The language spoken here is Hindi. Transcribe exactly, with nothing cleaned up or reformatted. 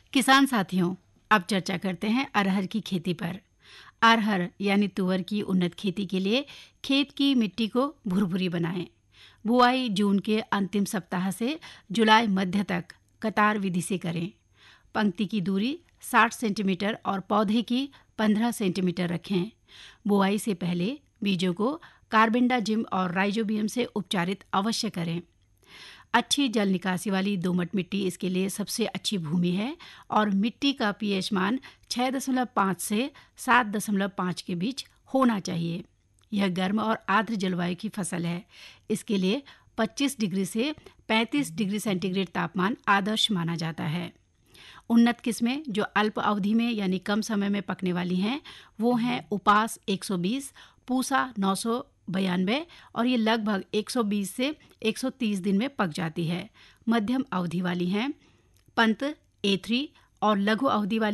किसान साथियों, अब चर्चा करते हैं अरहर की खेती पर। अरहर यानी तुअर की उन्नत खेती के लिए खेत की मिट्टी को भुरभुरी बनाएं। बुआई जून के अंतिम सप्ताह से जुलाई मध्य तक कतार विधि से करें। पंक्ति की दूरी साठ सेंटीमीटर और पौधे की पंद्रह सेंटीमीटर रखें। बुआई से पहले बीजों को कार्बेंडाजिम और राइजोबियम से उपचारित अवश्य करें। अच्छी जल निकासी वाली दोमट मिट्टी इसके लिए सबसे अच्छी भूमि है और मिट्टी का पीएच मान छह दशमलव पाँच से सात दशमलव पाँच के बीच होना चाहिए। यह गर्म और आर्द्र जलवायु की फसल है। इसके लिए पच्चीस डिग्री से पैंतीस डिग्री सेंटीग्रेड तापमान आदर्श माना जाता है। उन्नत किस्में जो अल्प अवधि में यानी कम समय में पकने वाली हैं वो हैं उपास एक सौ बीस, पूसा नौ सौ बयानवे और ये लगभग एक सौ बीस से एक सौ तीस दिन में पक जाती है। मध्यम अवधि वाली हैं पंत ए थ्री और लघु अवधि वाली